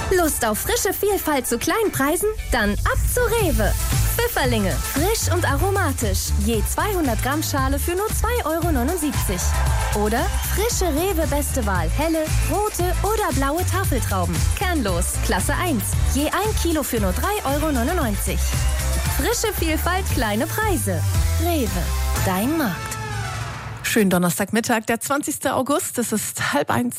Lust auf frische Vielfalt zu kleinen Preisen? Dann ab zu Rewe. Pfifferlinge, frisch und aromatisch. Je 200 Gramm Schale für nur 2,79 €. Oder frische Rewe Beste Wahl, helle, rote oder blaue Tafeltrauben. Kernlos, Klasse 1. Je 1 Kilo für nur 3,99 €. Frische Vielfalt, kleine Preise. Rewe, dein Markt. Schönen Donnerstagmittag, der 20. August, es ist 12:30.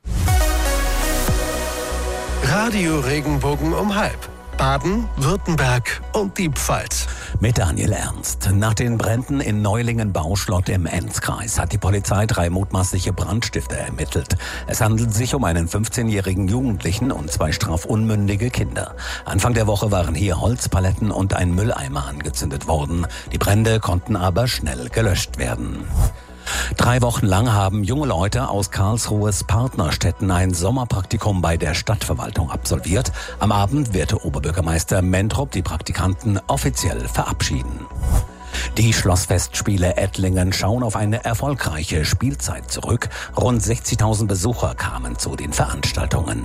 Radio Regenbogen um 12. Baden, Württemberg und die Pfalz. Mit Daniel Ernst. Nach den Bränden in Neulingen-Bauschlott im Enzkreis hat die Polizei 3 mutmaßliche Brandstifter ermittelt. Es handelt sich um einen 15-jährigen Jugendlichen und 2 strafunmündige Kinder. Anfang der Woche waren hier Holzpaletten und ein Mülleimer angezündet worden. Die Brände konnten aber schnell gelöscht werden. 3 Wochen lang haben junge Leute aus Karlsruhes Partnerstädten ein Sommerpraktikum bei der Stadtverwaltung absolviert. Am Abend wird Oberbürgermeister Mentrup die Praktikanten offiziell verabschieden. Die Schlossfestspiele Ettlingen schauen auf eine erfolgreiche Spielzeit zurück. Rund 60.000 Besucher kamen zu den Veranstaltungen.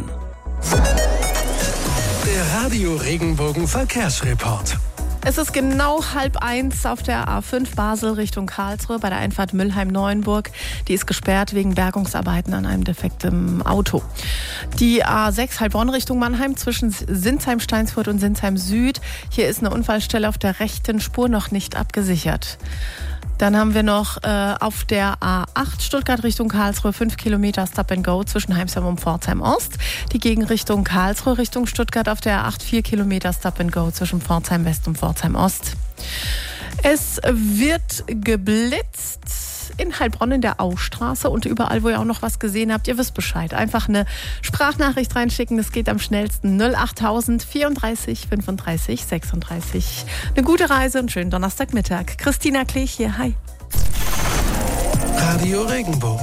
Der Radio Regenbogen Verkehrsreport. Es ist genau 12:30 auf der A5 Basel Richtung Karlsruhe bei der Einfahrt Mülheim-Neuenburg. Die ist gesperrt wegen Bergungsarbeiten an einem defekten Auto. Die A6 Heilbronn Richtung Mannheim zwischen Sinsheim-Steinsfurt und Sinsheim-Süd. Hier ist eine Unfallstelle auf der rechten Spur noch nicht abgesichert. Dann haben wir noch auf der A8 Stuttgart Richtung Karlsruhe 5 Kilometer Stop and Go zwischen Heimsheim und Pforzheim Ost. Die Gegenrichtung Karlsruhe Richtung Stuttgart auf der A8 4 Kilometer Stop and Go zwischen Pforzheim West und Pforzheim Ost. Es wird geblitzt in Heilbronn in der Austraße und überall, wo ihr auch noch was gesehen habt, ihr wisst Bescheid. Einfach eine Sprachnachricht reinschicken, das geht am schnellsten. 08000 34 35 36. Eine gute Reise und schönen Donnerstagmittag. Christina Klech hier, hi. Radio Regenbogen.